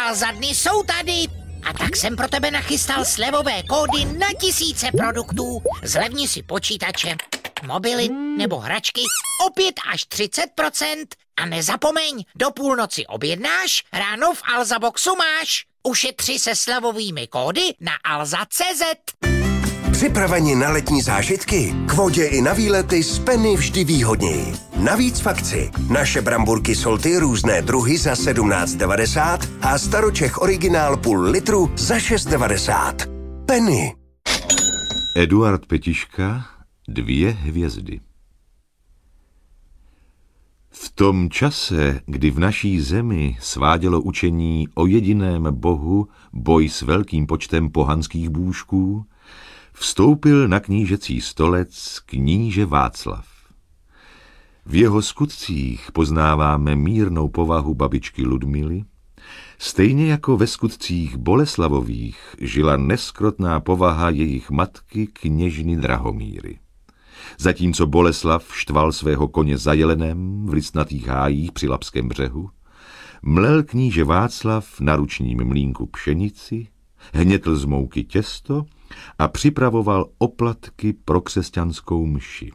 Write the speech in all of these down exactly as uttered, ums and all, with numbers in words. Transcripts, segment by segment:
Alza dny jsou tady. A tak jsem pro tebe nachystal slevové kódy na tisíce produktů. Zlevni si počítače, mobily nebo hračky o pět až třicet procent. A nezapomeň, do půlnoci objednáš, ráno v Alza Boxu máš. Ušetři se slevovými kódy na alza tečka cé zet. Připraveni na letní zážitky? K vodě i na výlety z Penny vždy výhodněji. Navíc v akci. Naše bramburky Solty různé druhy za sedmnáct devadesát a Staročech originál půl litru za šest devadesát. Penny. Eduard Petiška, Dvě hvězdy. V tom čase, kdy v naší zemi svádělo učení o jediném bohu boj s velkým počtem pohanských bůžků, vstoupil na knížecí stolec kníže Václav. V jeho skutcích poznáváme mírnou povahu babičky Ludmily, stejně jako ve skutcích Boleslavových žila neskrotná povaha jejich matky kněžny Drahomíry. Zatímco Boleslav štval svého koně za jelenem v listnatých hájích při Lapském břehu, mlel kníže Václav na ručním mlýnku pšenici, hnětl z mouky těsto a připravoval oplatky pro křesťanskou mši.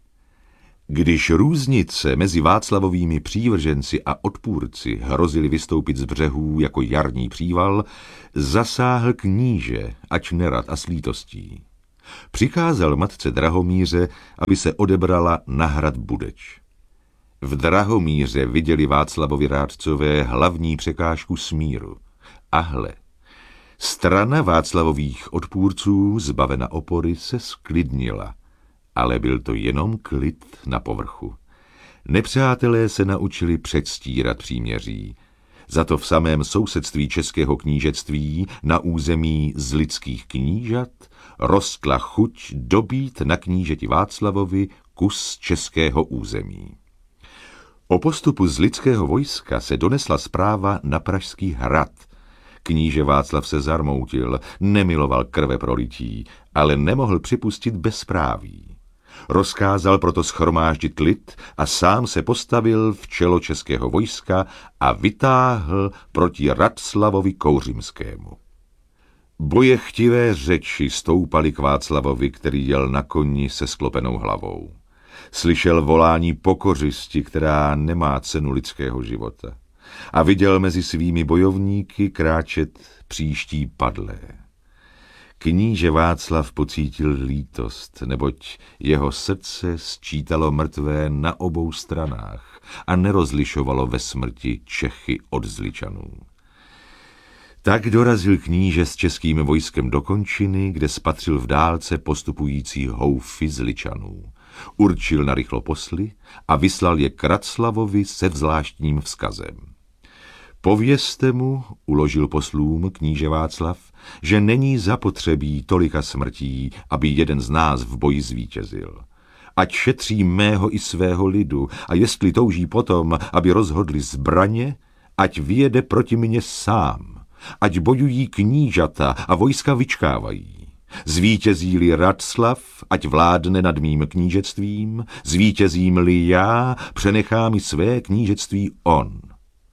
Když různice mezi Václavovými přívrženci a odpůrci hrozily vystoupit z břehů jako jarní příval, zasáhl kníže, ač nerad a s lítostí. Přikázal matce Drahomíře, aby se odebrala na hrad Budeč. V Drahomíře viděli Václavovi rádcové hlavní překážku smíru. A hle, strana Václavových odpůrců, zbavena opory, se sklidnila, ale byl to jenom klid na povrchu. Nepřátelé se naučili předstírat příměří. Za to v samém sousedství českého knížectví na území Zlitských knížat rostla chuť dobít na knížeti Václavovi kus českého území. O postupu zlitského vojska se donesla zpráva na Pražský hrad. Kníže Václav se zarmoutil, nemiloval krve prolití, ale nemohl připustit bezpráví. Rozkázal proto shromáždit lid a sám se postavil v čelo českého vojska a vytáhl proti Ratislavovi Kouřimskému. Bojechtivé řeči stoupaly k Václavovi, který jel na koni se sklopenou hlavou. Slyšel volání pokořisti, která nemá cenu lidského života, a viděl mezi svými bojovníky kráčet příští padlé. Kníže Václav pocítil lítost, neboť jeho srdce sčítalo mrtvé na obou stranách a nerozlišovalo ve smrti Čechy od Zličanů. Tak dorazil kníže s českým vojskem do končiny, kde spatřil v dálce postupující houfy Zličanů. Určil narychlo posly a vyslal je k Raclavovi se zvláštním vzkazem. Povězte mu, uložil poslům kníže Václav, že není zapotřebí tolika smrtí, aby jeden z nás v boji zvítězil. Ať šetří mého i svého lidu a jestli touží potom, aby rozhodli zbraně, ať vyjede proti mně sám, ať bojují knížata a vojska vyčkávají. Zvítězí-li Raclav, ať vládne nad mým knížectvím, zvítězím-li já, přenechá mi své knížectví on.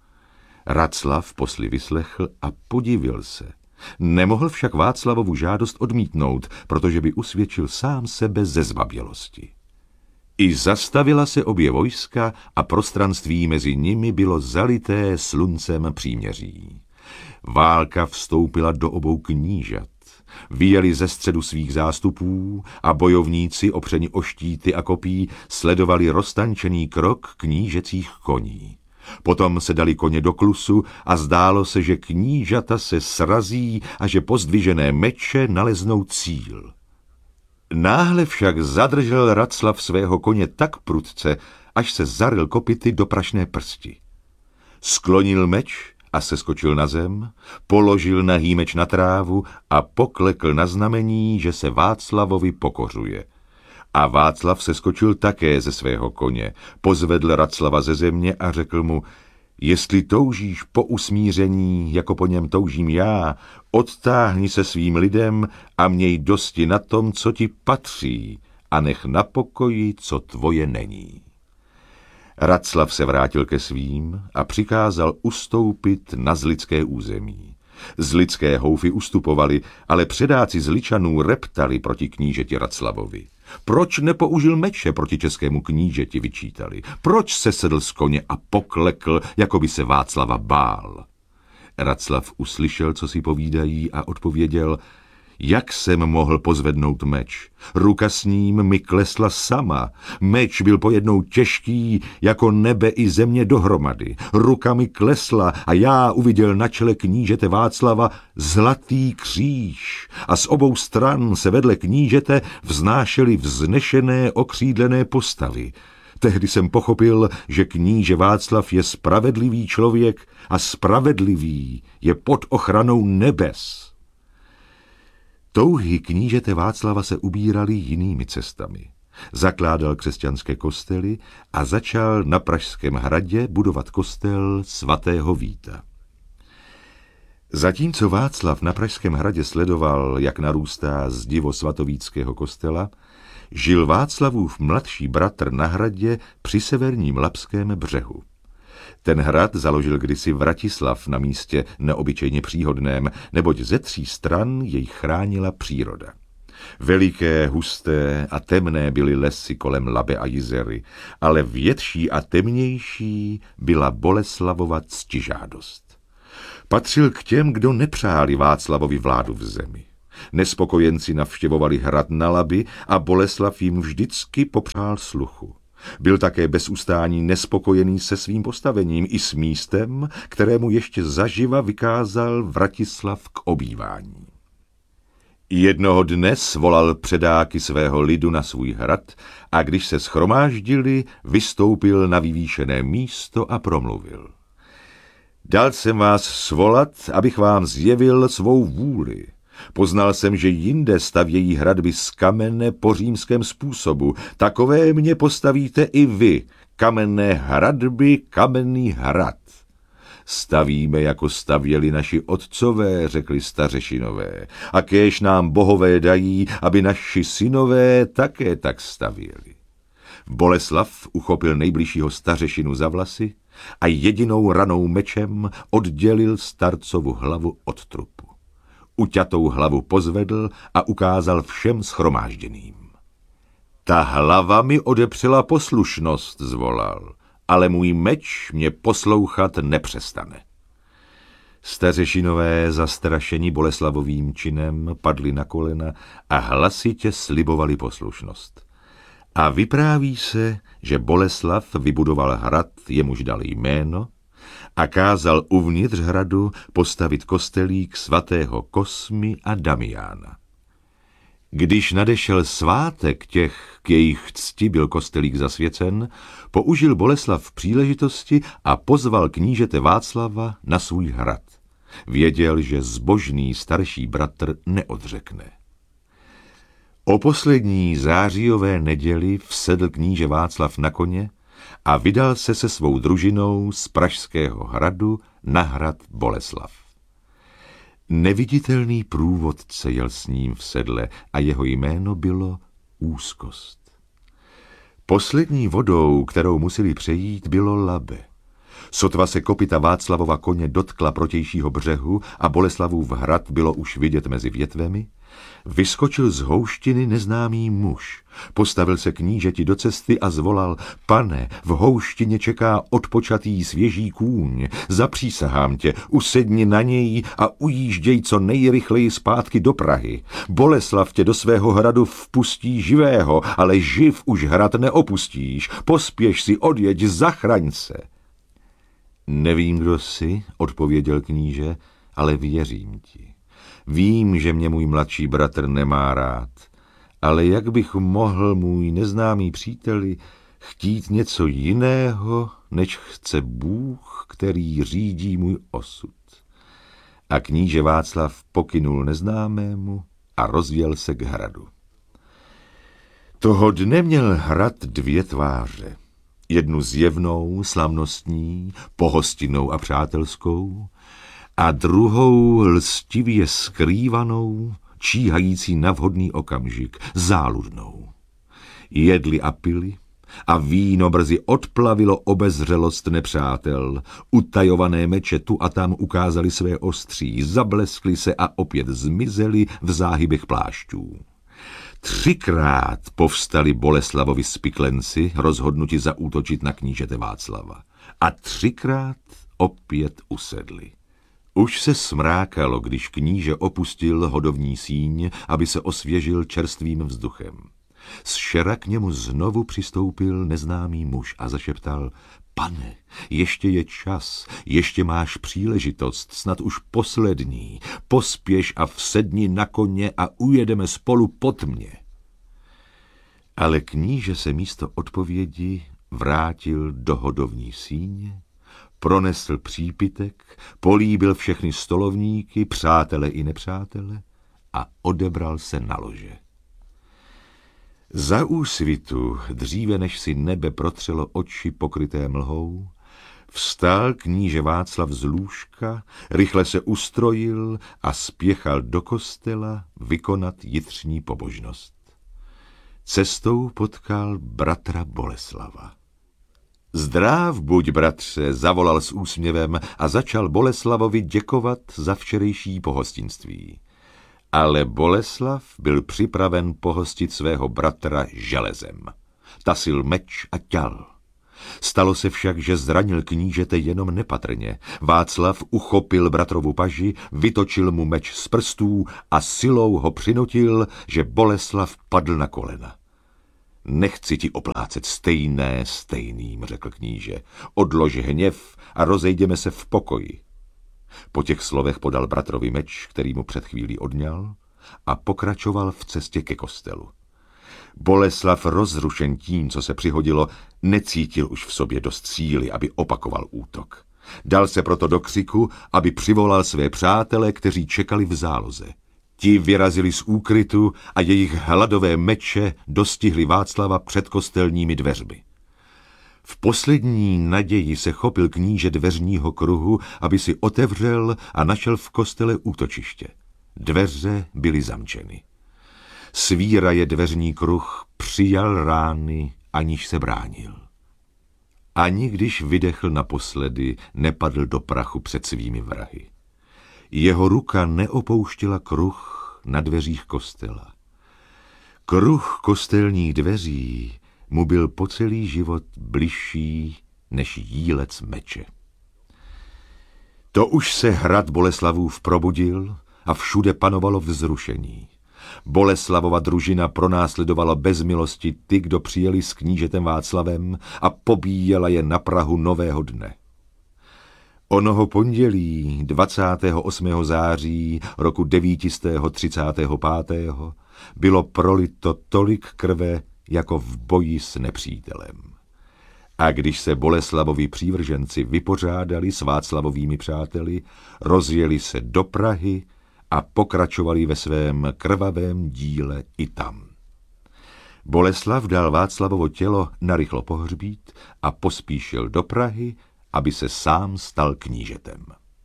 Raclav posly vyslechl a podivil se. Nemohl však Václavovu žádost odmítnout, protože by usvědčil sám sebe ze zbabělosti. I zastavila se obě vojska a prostranství mezi nimi bylo zalité sluncem příměří. Válka vstoupila do obou knížat. Vyjeli ze středu svých zástupů a bojovníci opřeni o štíty a kopí sledovali roztančený krok knížecích koní. Potom se dali koně do klusu a zdálo se, že knížata se srazí a že pozdvižené meče naleznou cíl. Náhle však zadržel Raclav svého koně tak prudce, až se zaryl kopyty do prašné prsti. Sklonil meč a seskočil na zem, položil nahý meč na trávu a poklekl na znamení, že se Václavovi pokořuje. A Václav seskočil také ze svého koně, pozvedl Raclava ze země a řekl mu, jestli toužíš po usmíření, jako po něm toužím já, odtáhni se svým lidem a měj dosti na tom, co ti patří, a nech na pokoji, co tvoje není. Raclav se vrátil ke svým a přikázal ustoupit na zlidské území. Zlidské houfy ustupovali, ale předáci Zličanů reptali proti knížeti Raclavovi. Proč nepoužil meče proti českému knížeti, vyčítali. Proč se sedl z koně a poklekl, jako by se Václava bál. Raclav uslyšel, co si povídají, a odpověděl: jak jsem mohl pozvednout meč? Ruka s ním mi klesla sama. Meč byl pojednou těžký, jako nebe i země dohromady. Ruka mi klesla a já uviděl na čele knížete Václava zlatý kříž a z obou stran se vedle knížete vznášely vznešené okřídlené postavy. Tehdy jsem pochopil, že kníže Václav je spravedlivý člověk a spravedlivý je pod ochranou nebes. Touhy knížete Václava se ubíraly jinými cestami. Zakládal křesťanské kostely a začal na Pražském hradě budovat kostel svatého Víta. Zatímco Václav na Pražském hradě sledoval, jak narůstá zdivo svatovíckého kostela, žil Václavův mladší bratr na hradě při severním Labském břehu. Ten hrad založil kdysi Vratislav na místě neobyčejně příhodném, neboť ze tří stran jej chránila příroda. Veliké, husté a temné byly lesy kolem Labe a Jizery, ale větší a temnější byla Boleslavova ctižádost. Patřil k těm, kdo nepřáli Václavovi vládu v zemi. Nespokojenci navštěvovali hrad na Labi a Boleslav jim vždycky popřál sluchu. Byl také bez ustání nespokojený se svým postavením i s místem, kterému ještě zaživa vykázal Vratislav k obývání. Jednoho dne svolal předáky svého lidu na svůj hrad a když se shromáždili, vystoupil na vyvýšené místo a promluvil. Dal jsem vás svolat, abych vám zjevil svou vůli. Poznal jsem, že jinde stavějí hradby z kamene po římském způsobu. Takové mě postavíte i vy, kamenné hradby, kamenný hrad. Stavíme, jako stavěli naši otcové, řekli stařešinové, a kéž nám bohové dají, aby naši synové také tak stavěli. Boleslav uchopil nejbližšího stařešinu za vlasy a jedinou ranou mečem oddělil starcovu hlavu od trupu. Uťatou hlavu pozvedl a ukázal všem shromážděným. Ta hlava mi odepřela poslušnost, zvolal, ale můj meč mě poslouchat nepřestane. Stařešinové, zastrašení Boleslavovým činem, padli na kolena a hlasitě slibovali poslušnost. A vypráví se, že Boleslav vybudoval hrad, jemuž dal jméno, a kázal uvnitř hradu postavit kostelík svatého Kosmy a Damiána. Když nadešel svátek těch, k jejich cti byl kostelík zasvěcen, použil Boleslav příležitosti a pozval knížete Václava na svůj hrad. Věděl, že zbožný starší bratr neodřekne. O poslední zářijové neděli vsedl kníže Václav na koně a vydal se se svou družinou z Pražského hradu na hrad Boleslav. Neviditelný průvodce jel s ním v sedle a jeho jméno bylo Úzkost. Poslední vodou, kterou museli přejít, bylo Labe. Sotva se kopyta Václavova koně dotkla protějšího břehu a Boleslavův hrad bylo už vidět mezi větvemi, vyskočil z houštiny neznámý muž. Postavil se knížeti do cesty a zvolal: Pane, v houštině čeká odpočatý svěží kůň. Zapřísahám tě, usedni na něj a ujížděj co nejrychleji zpátky do Prahy. Boleslav tě do svého hradu vpustí živého, ale živ už hrad neopustíš. Pospěš si, odjeď, zachraň se. Nevím, kdo jsi, odpověděl kníže, ale věřím ti. Vím, že mě můj mladší bratr nemá rád, ale jak bych mohl, můj neznámý příteli, chtít něco jiného, než chce Bůh, který řídí můj osud. A kníže Václav pokynul neznámému a rozjel se k hradu. Toho dne měl hrad dvě tváře. Jednu zjevnou, slavnostní, pohostinnou a přátelskou, a druhou lstivě skrývanou, číhající na vhodný okamžik, záludnou. Jedli a pili, a víno brzy odplavilo obezřelost nepřátel. Utajované meče tu a tam ukázaly své ostří, zableskly se a opět zmizely v záhybech plášťů. Třikrát povstali Boleslavovi spiklenci, rozhodnuti zaútočit na knížete Václava. A třikrát opět usedli. Už se smrákalo, když kníže opustil hodovní síň, aby se osvěžil čerstvým vzduchem. Z šera k němu znovu přistoupil neznámý muž a zašeptal: Pane, ještě je čas, ještě máš příležitost, snad už poslední. Pospěš a vsedni na koně a ujedeme spolu po tmě. Ale kníže se místo odpovědi vrátil do hodovní síně, pronesl přípitek, políbil všechny stolovníky, přátele i nepřátele a odebral se na lože. Za úsvitu, dříve než si nebe protřelo oči pokryté mlhou, vstál kníže Václav z lůžka, rychle se ustrojil a spěchal do kostela vykonat jitřní pobožnost. Cestou potkal bratra Boleslava. Zdráv buď, bratře, zavolal s úsměvem a začal Boleslavovi děkovat za včerejší pohostinství. Ale Boleslav byl připraven pohostit svého bratra železem. Tasil meč a ťal. Stalo se však, že zranil knížete jenom nepatrně. Václav uchopil bratrovu paži, vytočil mu meč z prstů a silou ho přinutil, že Boleslav padl na kolena. Nechci ti oplácet stejné stejným, řekl kníže. Odlož hněv a rozejdeme se v pokoji. Po těch slovech podal bratrovi meč, který mu před chvílí odňal, a pokračoval v cestě ke kostelu. Boleslav, rozrušen tím, co se přihodilo, necítil už v sobě dost síly, aby opakoval útok. Dal se proto do křiku, aby přivolal své přátele, kteří čekali v záloze. Ti vyrazili z úkrytu a jejich hladové meče dostihli Václava před kostelními dveřmi. V poslední naději se chopil kníže dveřního kruhu, aby si otevřel a našel v kostele útočiště. Dveře byly zamčeny. Svíraje dveřní kruh přijal rány, aniž se bránil. Ani když vydechl naposledy, nepadl do prachu před svými vrahy. Jeho ruka neopouštěla kruh na dveřích kostela. Kruh kostelních dveří mu byl po celý život bližší než jílec meče. To už se hrad Boleslavův probudil a všude panovalo vzrušení. Boleslavova družina pronásledovala bez milosti ty, kdo přijeli s knížetem Václavem, a pobíjela je na prahu nového dne. Onoho pondělí dvacátého osmého září roku devět set třicet pět bylo prolito tolik krve, jako v boji s nepřítelem. A když se Boleslavovi přívrženci vypořádali s Václavovými přáteli, rozjeli se do Prahy a pokračovali ve svém krvavém díle i tam. Boleslav dal Václavovo tělo narychlo pohřbít a pospíšil do Prahy, aby se sám stal knížetem.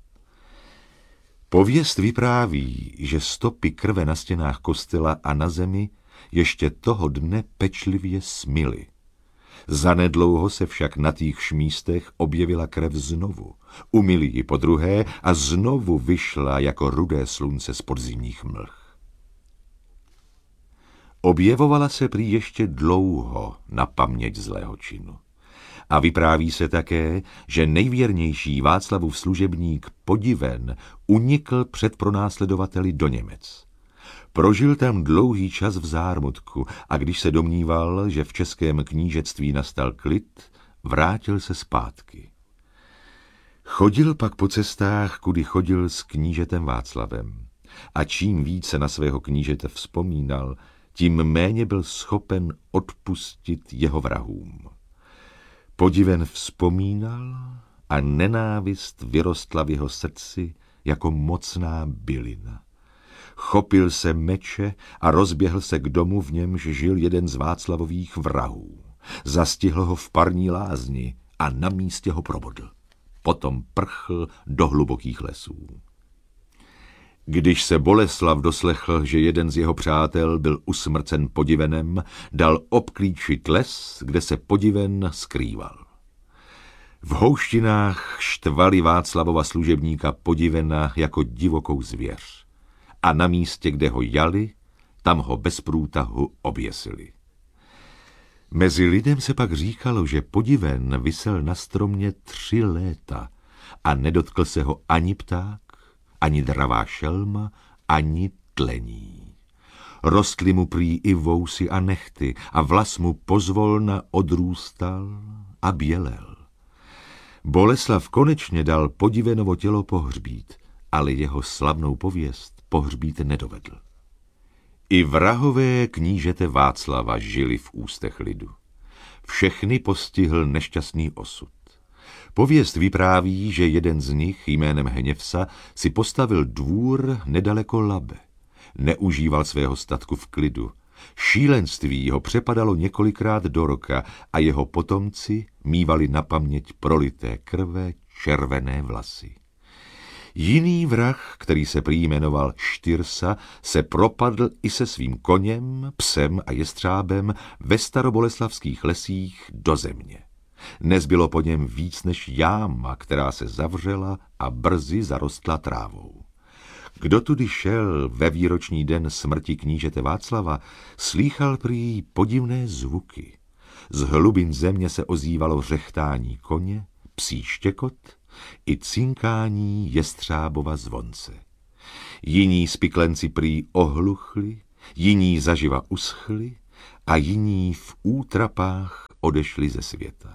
Pověst vypráví, že stopy krve na stěnách kostela a na zemi ještě toho dne pečlivě smyly. Zanedlouho se však na týchž místech objevila krev znovu. Umyli ji podruhé a znovu vyšla jako rudé slunce z podzimních mlh. Objevovala se prý ještě dlouho na paměť zlého činu. A vypráví se také, že nejvěrnější Václavův služebník Podiven unikl před pronásledovateli do Němec. Prožil tam dlouhý čas v zármutku a když se domníval, že v českém knížectví nastal klid, vrátil se zpátky. Chodil pak po cestách, kudy chodil s knížetem Václavem. A čím více na svého knížete vzpomínal, tím méně byl schopen odpustit jeho vrahům. Podiven vzpomínal a nenávist vyrostla v jeho srdci jako mocná bylina. Chopil se meče a rozběhl se k domu, v němž žil jeden z Václavových vrahů. Zastihl ho v parní lázni a na místě ho probodl. Potom prchl do hlubokých lesů. Když se Boleslav doslechl, že jeden z jeho přátel byl usmrcen Podivenem, dal obklíčit les, kde se Podiven skrýval. V houštinách štvali Václavova služebníka Podivena jako divokou zvěř. A na místě, kde ho jali, tam ho bez průtahu oběsili. Mezi lidem se pak říkalo, že Podiven visel na stromě tři léta a nedotkl se ho ani pták, ani dravá šelma, ani tlení. Rostly mu prý i vousy a nehty a vlas mu pozvolna odrůstal a bělel. Boleslav konečně dal Podivenovo tělo pohřbít, ale jeho slavnou pověst pohřbít nedovedl. I vrahové knížete Václava žili v ústech lidu. Všechny postihl nešťastný osud. Pověst vypráví, že jeden z nich jménem Hněvsa si postavil dvůr nedaleko Labe. Neužíval svého statku v klidu. Šílenství ho přepadalo několikrát do roka a jeho potomci mívali na paměť prolité krve, červené vlasy. Jiný vrah, který se prý jmenoval Štyrsa, se propadl i se svým koněm, psem a jestřábem ve staroboleslavských lesích do země. Nezbylo po něm víc než jáma, která se zavřela a brzy zarostla trávou. Kdo tudy šel ve výroční den smrti knížete Václava, slýchal prý podivné zvuky. Z hlubin země se ozývalo řechtání koně, psí štěkot i cinkání jestřábova zvonce. Jiní spiklenci prý ohluchli, jiní zaživa uschli a jiní v útrapách odešli ze světa.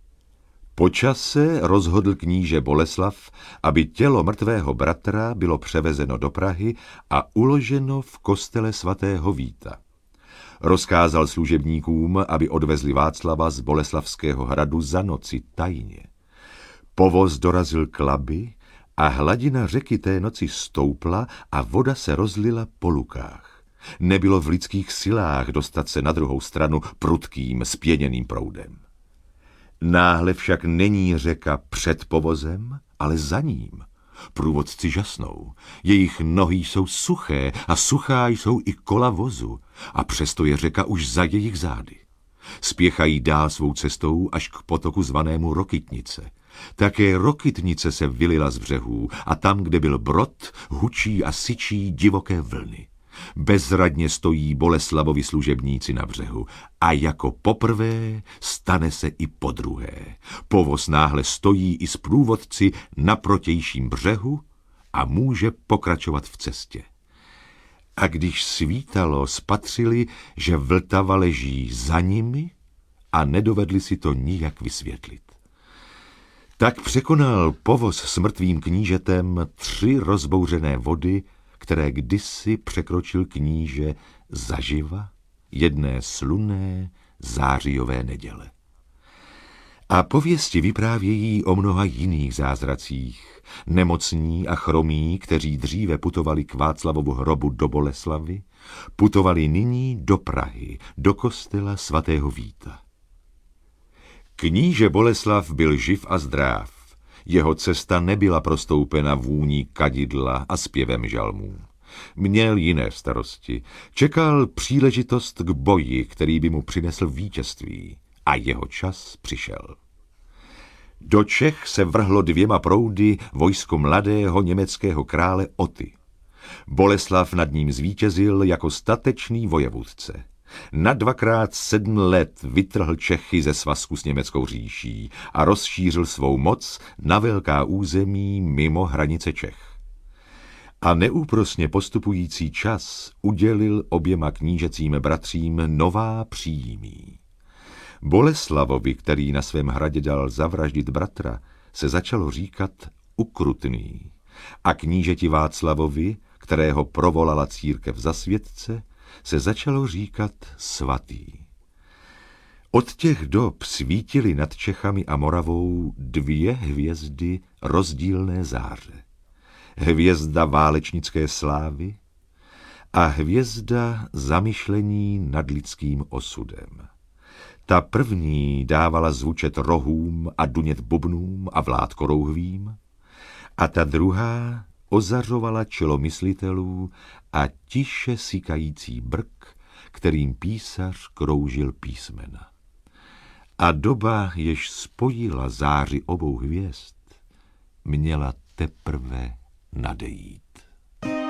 Po čase rozhodl kníže Boleslav, aby tělo mrtvého bratra bylo převezeno do Prahy a uloženo v kostele svatého Víta. Rozkázal služebníkům, aby odvezli Václava z Boleslavského hradu za noci tajně. Povoz dorazil k Labi a hladina řeky té noci stoupla a voda se rozlila po lukách. Nebylo v lidských silách dostat se na druhou stranu prudkým, spěněným proudem. Náhle však není řeka před povozem, ale za ním. Průvodci žasnou. Jejich nohy jsou suché a suchá jsou i kola vozu a přesto je řeka už za jejich zády. Spěchají dál svou cestou až k potoku zvanému Rokytnice. Také Rokytnice se vylila z břehů a tam, kde byl brod, hučí a syčí divoké vlny. Bezradně stojí Boleslavovi služebníci na břehu a jako poprvé stane se i podruhé. Povoz náhle stojí i s průvodci na protějším břehu a může pokračovat v cestě. A když svítalo, spatřili, že Vltava leží za nimi a nedovedli si to nijak vysvětlit. Tak překonal povoz s mrtvým knížetem tři rozbouřené vody, které kdysi překročil kníže zaživa jedné slunné zářijové neděle. A pověsti vyprávějí o mnoha jiných zázracích. Nemocní a chromí, kteří dříve putovali k Václavovu hrobu do Boleslavy, putovali nyní do Prahy, do kostela svatého Víta. Kníže Boleslav byl živ a zdráv. Jeho cesta nebyla prostoupena vůní kadidla a zpěvem žalmů. Měl jiné starosti. Čekal příležitost k boji, který by mu přinesl vítězství. A jeho čas přišel. Do Čech se vrhlo dvěma proudy vojsko mladého německého krále Oty. Boleslav nad ním zvítězil jako statečný vojevůdce. Na dvakrát sedm let vytrhl Čechy ze svazku s německou říší a rozšířil svou moc na velká území mimo hranice Čech. A neúprosně postupující čas udělil oběma knížecím bratřím nová příjmí. Boleslavovi, který na svém hradě dal zavraždit bratra, se začalo říkat Ukrutný a knížeti Václavovi, kterého provolala církev za světce, se začalo říkat Svatý. Od těch dob svítily nad Čechami a Moravou dvě hvězdy rozdílné záře. Hvězda válečnické slávy a hvězda zamyšlení nad lidským osudem. Ta první dávala zvučet rohům a dunět bubnům a vlád korouhvím, a ta druhá ozařovala čelo myslitelů a tiše sykající brk, kterým písař kroužil písmena. A doba, jež spojila záři obou hvězd, měla teprve nadejít.